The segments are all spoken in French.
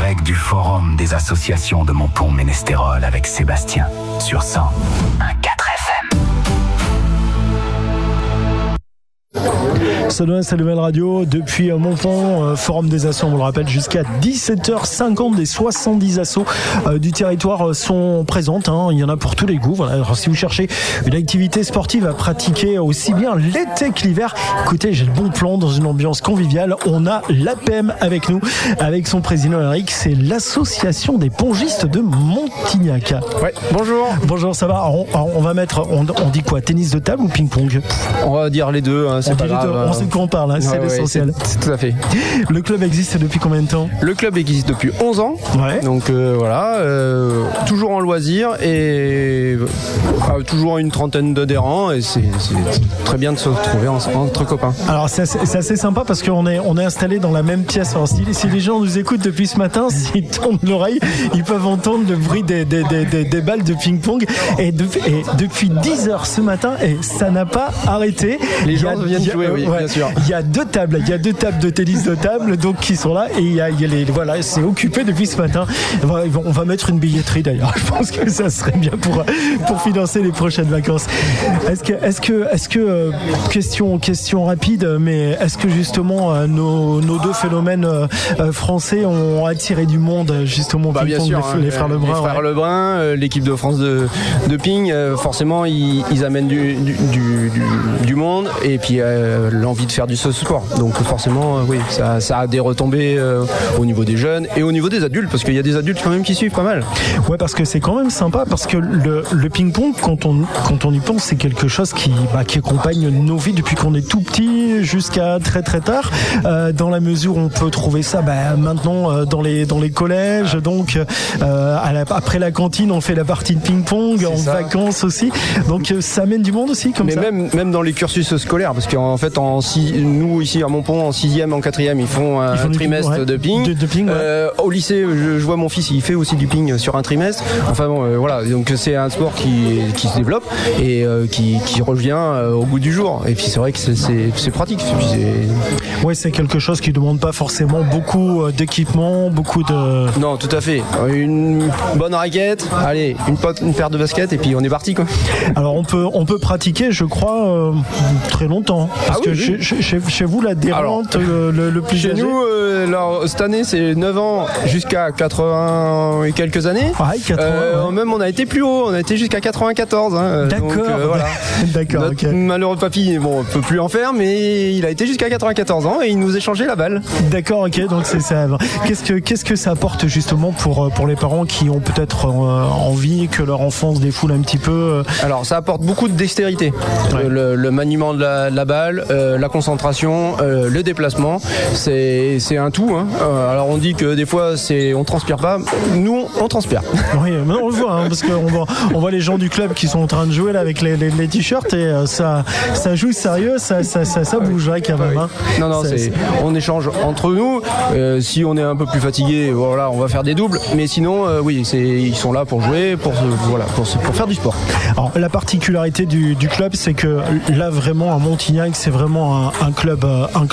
direct du forum des associations de Montpont-Ménestérol avec Sébastien sur 101.4 FM. Salut Nouvelle Radio depuis Montpont, Forum des assos, on vous le rappelle, jusqu'à 17h50 des 70 assos du territoire sont présentes, hein. Il y en a pour tous les goûts. Voilà. Alors, si vous cherchez une activité sportive à pratiquer aussi bien l'été que l'hiver, écoutez, j'ai le bon plan dans une ambiance conviviale. On a l'APEM avec nous, avec son président Eric, c'est l'association des pongistes de Montignac. Ouais, bonjour. Bonjour, ça va? Alors, on va mettre, on dit quoi? Tennis de table ou ping-pong? On va dire les deux, hein, c'est pas grave. On sait de quoi on parle, hein, c'est l'essentiel. C'est tout à fait. Le club existe depuis combien de temps? Le club existe depuis 11 ans. Ouais. Donc voilà, toujours en loisir et toujours une trentaine d'adhérents et c'est très bien de se retrouver entre copains. Alors c'est assez sympa parce qu'on est installé dans la même pièce. Alors, si les gens nous écoutent depuis ce matin, s'ils tournent l'oreille, ils peuvent entendre le bruit des balles de ping-pong et depuis 10h ce matin et ça n'a pas arrêté. Les gens viennent jouer, oui, bien sûr. Il y a deux tables de tennis de table donc qui sont là et il y a voilà, c'est occupé depuis ce matin. On va mettre une billetterie d'ailleurs. Je pense que ça serait bien pour financer les prochaines vacances. Est-ce que question rapide, mais est-ce que justement nos deux phénomènes français ont attiré du monde justement bien sûr, les frères Lebrun, les frères Lebrun, l'équipe de France de ping, forcément ils amènent du monde et puis l'envie de faire du sport. Donc forcément, oui, ça a des retombées au niveau des jeunes et au niveau des adultes, parce qu'il y a des adultes quand même qui suivent pas mal. Ouais, parce que c'est quand même sympa, parce que le ping-pong, quand on y pense, c'est quelque chose qui accompagne nos vies depuis qu'on est tout petit jusqu'à très très tard, dans la mesure où on peut trouver ça maintenant dans les collèges, donc après la cantine on fait la partie de ping-pong, vacances aussi, donc ça amène du monde aussi comme mais ça. Même dans les cursus scolaires, parce qu'en fait nous ici à Montpont en 6e, en 4e ils font un trimestre de ping, au lycée je vois mon fils, il fait aussi du ping sur un trimestre, enfin bon voilà, donc c'est un sport qui se développe et qui revient au goût du jour, et puis c'est vrai que c'est pratique. Ouais, c'est quelque chose qui ne demande pas forcément beaucoup d'équipement, beaucoup de... Non, tout à fait, une bonne raquette, allez, une paire de baskets et puis on est parti quoi. Alors on peut pratiquer, je crois, très longtemps, parce que chez vous l'adhérente le plus chez âgé... nous alors, cette année c'est 9 ans jusqu'à 80 et quelques années. Ah, 80, même on a été plus haut, on a été jusqu'à 94 hein. D'accord. Donc, voilà. D'accord. Notre malheureux papy, on peut plus en faire, mais il a été jusqu'à 94 ans et il nous échangeait la balle. D'accord, ok, donc c'est ça. Qu'est-ce que ça apporte justement pour les parents qui ont peut-être envie que leur enfant se défoule un petit peu? Alors ça apporte beaucoup de dextérité, le maniement de la balle, la concentration, le déplacement, c'est un tout hein. Alors on dit que des fois on transpire pas, nous on transpire. Oui, mais on le voit hein, parce qu'on voit les gens du club qui sont en train de jouer là avec les t-shirts et ça joue sérieux, ça bouge là quand même hein. Non, on échange entre nous, si on est un peu plus fatigué, voilà, on va faire des doubles, mais sinon oui, ils sont là pour jouer, pour faire du sport. Alors la particularité du club, c'est que là vraiment à Montignac, c'est vraiment un club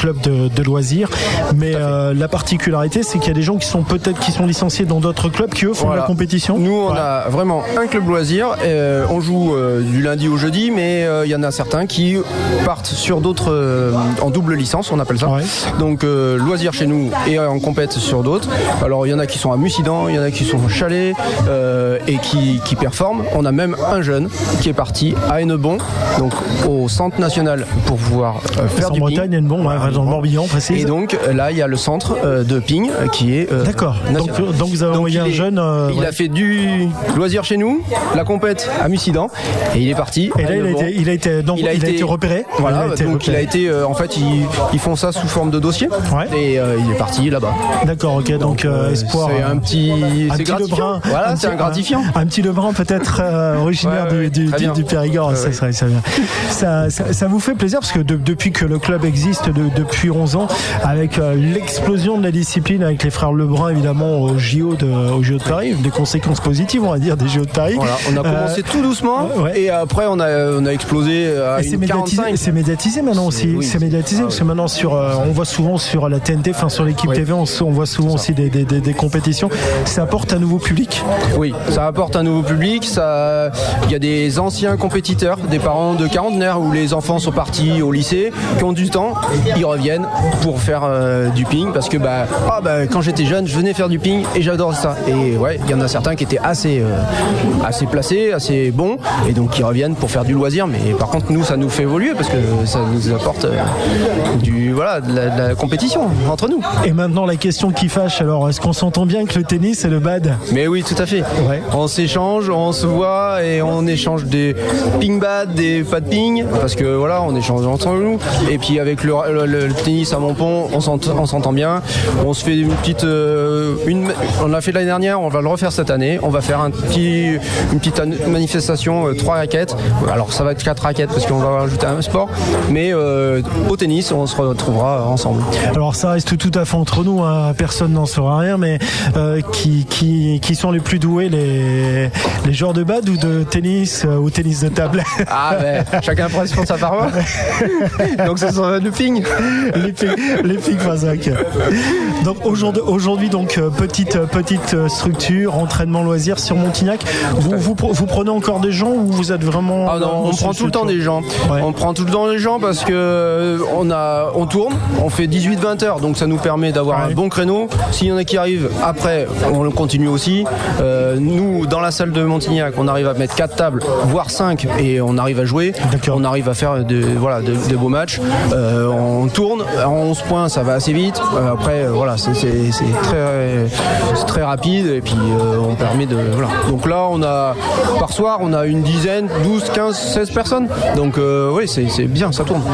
de loisirs, mais la particularité, c'est qu'il y a des gens qui sont licenciés dans d'autres clubs qui eux font de la compétition. Nous on a vraiment un club loisir, on joue du lundi au jeudi, mais il y en a certains qui partent sur d'autres en double licence, on appelle ça. Ouais. Donc loisir chez nous et en compète sur d'autres. Alors il y en a qui sont à Mussidan, il y en a qui sont au Chalet et qui performent. On a même un jeune qui est parti à Hennebon, donc au centre national pour pouvoir faire du Bretagne, ping. Hennebon, dans le Morbihan, précise. Et donc là il y a le centre de ping qui est d'accord. Donc vous avez envoyé un jeune. Il a fait du loisir chez nous, la compète à Mussidan, et il est parti. Et là il a été repéré. Voilà, il a été en fait ils font ça sous forme de dossier. Ouais. Et il est parti là-bas. D'accord, ok. Donc espoir. C'est un petit gratifiant. Voilà, c'est un gratifiant. Un petit Lebrun peut-être originaire du Périgord. Ça vous fait plaisir parce que depuis que le club existe depuis 11 ans, avec l'explosion de la discipline avec les frères Lebrun évidemment au JO de Paris, des conséquences positives on va dire des JO de Paris. Voilà, on a commencé tout doucement et après on a explosé à une 45. C'est médiatisé maintenant aussi. Oui, c'est médiatisé parce que maintenant on voit souvent sur la TNT, enfin sur l'équipe TV, on voit souvent aussi des compétitions. Ça apporte un nouveau public. Oui, ça apporte un nouveau public. Il y a des anciens compétiteurs, des parents de quarantenaires où les enfants sont partis au lycée, qui ont du temps, ils reviennent pour faire du ping parce que quand j'étais jeune, je venais faire du ping et j'adore ça. Et ouais, il y en a certains qui étaient assez placés, assez bons, et donc qui reviennent pour faire du loisir. Mais par contre, nous, ça nous fait évoluer parce que ça nous apporte de la compétition entre nous. Et maintenant, la question qui fâche, alors, est-ce qu'on s'entend bien que le tennis et le bad? Mais oui, tout à fait. Ouais. On s'échange, on se voit et on échange des ping bad, des pas de ping, parce que voilà, on échange entre nous. Et puis avec le tennis à Montpont, on s'entend bien. On se fait une petite, on l'a fait l'année dernière, on va le refaire cette année. On va faire une petite manifestation, 3 raquettes. Alors ça va être 4 raquettes parce qu'on va rajouter un sport, mais au tennis, on se retrouvera ensemble. Alors ça reste tout à fait entre nous, hein. Personne n'en saura rien, mais qui sont les plus doués, les joueurs de bad ou de tennis ou tennis de table? Chacun prend sa parole. Donc ça sera le ping. Les ping Fazac. Donc aujourd'hui donc petite structure, entraînement loisir sur Montignac. Vous prenez encore des gens ou vous êtes vraiment... Ah non, on prend tout le temps des gens. Ouais. On prend tout le temps des gens parce que on tourne, on fait 18-20 heures, donc ça nous permet d'avoir un bon créneau. S'il y en a qui arrivent après, on continue aussi. Nous, dans la salle de Montignac, on arrive à mettre 4 tables, voire 5, et on arrive à jouer. D'accord. On arrive à faire de beaux matchs. On tourne, à 11 points, ça va assez vite. Après, c'est très rapide, et puis on permet de... Voilà. Donc là, par soir, on a une dizaine, 12, 15, 16 personnes. Donc oui, c'est bien, ça tourne.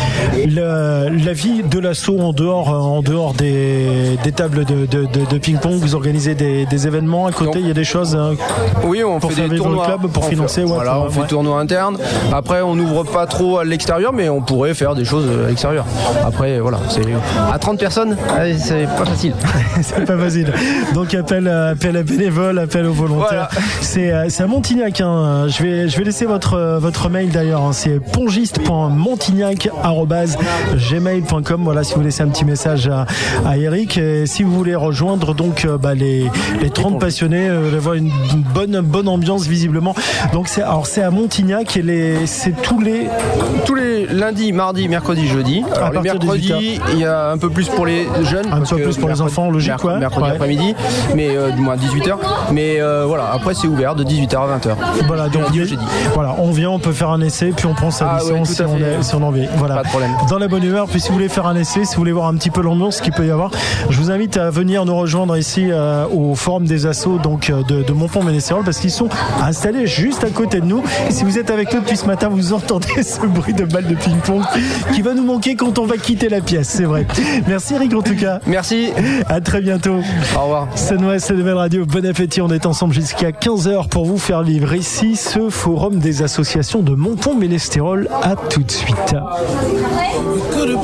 La vie de l'asso en dehors des tables de ping-pong, vous organisez des événements à côté, il y a des choses oui, on fait des tournois club pour financer. On fait des tournois internes. Après, on n'ouvre pas trop à l'extérieur, mais on pourrait faire des choses à l'extérieur. Après, voilà, c'est à 30 personnes, c'est pas facile. C'est pas facile. Donc appel à bénévoles, appel aux volontaires. Voilà. C'est à Montignac. Hein. Je vais laisser votre mail d'ailleurs. Hein. C'est pongiste.montignac@gmail.com. Voilà, si vous laissez un petit message à Eric. Et si vous voulez rejoindre donc les 30 passionnés, avoir une bonne ambiance visiblement. Donc c'est à Montignac et c'est tous les lundis, mardis, mercredis, jeudis. Alors les mercredis, il y a un peu plus pour les jeunes, un peu plus pour les enfants, logique quoi. Mercredi après-midi, mais du moins 18h. Mais voilà, après c'est ouvert de 18h à 20h. Voilà, donc on vient, on peut faire un essai, puis on prend sa licence si on en veut. Voilà. Pas de problème. Dans la bonne humeur, puis si vous voulez faire un essai, si vous voulez voir un petit peu l'ambiance qu'il peut y avoir, je vous invite à venir nous rejoindre ici au Forum des Assos donc de Montpont-Ménestérol, parce qu'ils sont installés juste à côté de nous. Et si vous êtes avec nous depuis ce matin, vous entendez ce bruit de balle de ping-pong qui va nous manquer quand on va quitter la pièce, c'est vrai. Merci Eric en tout cas. Merci. À très bientôt. Au revoir. Sunwest Level Radio, bon appétit. On est ensemble jusqu'à 15h pour vous faire vivre ici ce Forum des associations de Montpont-Ménestérol. À tout de suite.